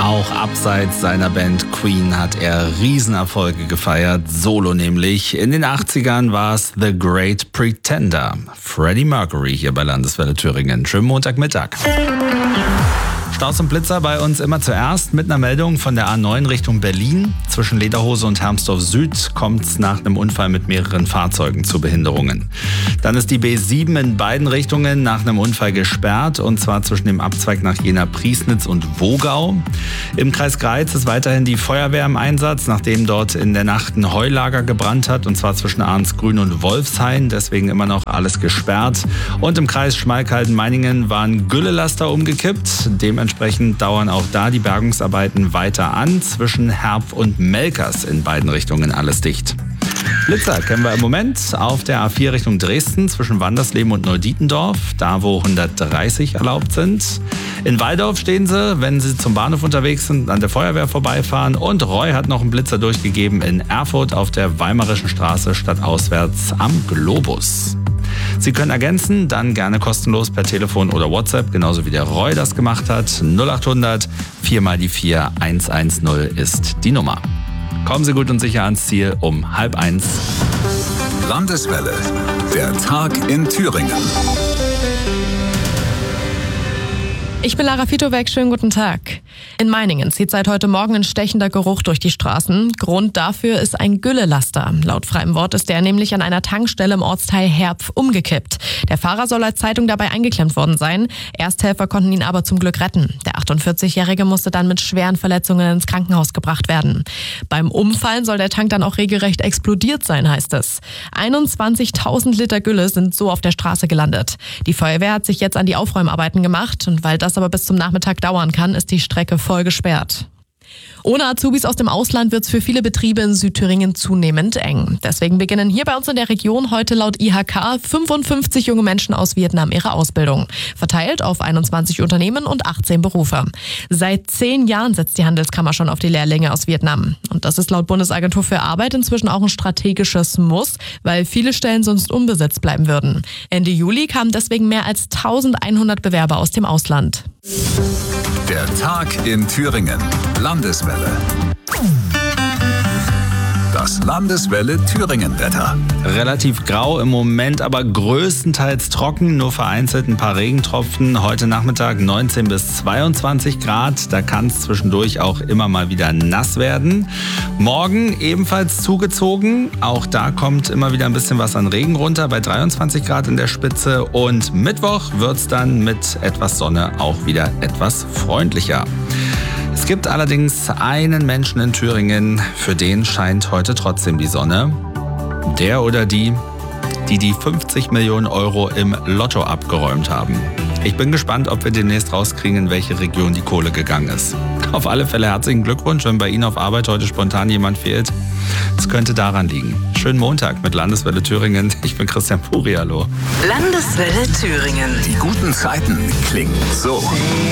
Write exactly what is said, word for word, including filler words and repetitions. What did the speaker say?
Auch abseits seiner Band Queen hat er Riesenerfolge gefeiert, solo nämlich. In den achtzigern war es The Great Pretender. Freddie Mercury hier bei Landeswelle Thüringen. Schönen Montagmittag. Staus und Blitzer bei uns immer zuerst mit einer Meldung von der A neun Richtung Berlin. Zwischen Lederhose und Hermsdorf Süd kommt es nach einem Unfall mit mehreren Fahrzeugen zu Behinderungen. Dann ist die B sieben in beiden Richtungen nach einem Unfall gesperrt, und zwar zwischen dem Abzweig nach Jena-Priesnitz und Wogau. Im Kreis Greiz ist weiterhin die Feuerwehr im Einsatz, nachdem dort in der Nacht ein Heulager gebrannt hat, und zwar zwischen Arnsgrün und Wolfshain, deswegen immer noch alles gesperrt. Und im Kreis Schmalkalden-Meiningen waren Güllelaster umgekippt. Dementsprechend dauern auch da die Bergungsarbeiten weiter an. Zwischen Herpf und Melkers in beiden Richtungen alles dicht. Blitzer kennen wir im Moment auf der A vier Richtung Dresden zwischen Wandersleben und Neudietendorf, da wo hundertdreißig erlaubt sind. In Walldorf stehen sie, wenn sie zum Bahnhof unterwegs sind, an der Feuerwehr vorbeifahren. Und Roy hat noch einen Blitzer durchgegeben in Erfurt auf der Weimarischen Straße stadtauswärts am Globus. Sie können ergänzen, dann gerne kostenlos per Telefon oder WhatsApp, genauso wie der Roy das gemacht hat. null acht hundert vier mal die vier eins eins null ist die Nummer. Kommen Sie gut und sicher ans Ziel um halb eins. Landeswelle, der Tag in Thüringen. Ich bin Lara Fitowek, schönen guten Tag. In Meiningen zieht seit heute Morgen ein stechender Geruch durch die Straßen. Grund dafür ist ein Güllelaster. Laut freiem Wort ist der nämlich an einer Tankstelle im Ortsteil Herpf umgekippt. Der Fahrer soll als Zeitung dabei eingeklemmt worden sein. Ersthelfer konnten ihn aber zum Glück retten. Der achtundvierzigjährige musste dann mit schweren Verletzungen ins Krankenhaus gebracht werden. Beim Umfallen soll der Tank dann auch regelrecht explodiert sein, heißt es. einundzwanzigtausend Liter Gülle sind so auf der Straße gelandet. Die Feuerwehr hat sich jetzt an die Aufräumarbeiten gemacht, und weil das aber bis zum Nachmittag dauern kann, ist die Strecke voll gesperrt. Ohne Azubis aus dem Ausland wird es für viele Betriebe in Südthüringen zunehmend eng. Deswegen beginnen hier bei uns in der Region heute laut I H K fünfundfünfzig junge Menschen aus Vietnam ihre Ausbildung. Verteilt auf einundzwanzig Unternehmen und achtzehn Berufe. Seit zehn Jahren setzt die Handelskammer schon auf die Lehrlinge aus Vietnam. Und das ist laut Bundesagentur für Arbeit inzwischen auch ein strategisches Muss, weil viele Stellen sonst unbesetzt bleiben würden. Ende Juli kamen deswegen mehr als eintausendeinhundert Bewerber aus dem Ausland. Der Tag in Thüringen. Landeswelle. Das Landeswelle Thüringen-Wetter. Relativ grau im Moment, aber größtenteils trocken, nur vereinzelt ein paar Regentropfen. Heute Nachmittag neunzehn bis zweiundzwanzig Grad, da kann es zwischendurch auch immer mal wieder nass werden. Morgen ebenfalls zugezogen, auch da kommt immer wieder ein bisschen was an Regen runter, bei dreiundzwanzig Grad in der Spitze. Und Mittwoch wird es dann mit etwas Sonne auch wieder etwas freundlicher. Es gibt allerdings einen Menschen in Thüringen, für den scheint heute trotzdem die Sonne. Der oder die, die die fünfzig Millionen Euro im Lotto abgeräumt haben. Ich bin gespannt, ob wir demnächst rauskriegen, in welche Region die Kohle gegangen ist. Auf alle Fälle herzlichen Glückwunsch, wenn bei Ihnen auf Arbeit heute spontan jemand fehlt. Es könnte daran liegen. Schönen Montag mit Landeswelle Thüringen. Ich bin Christian Puri, hallo. Landeswelle Thüringen. Die guten Zeiten klingen so.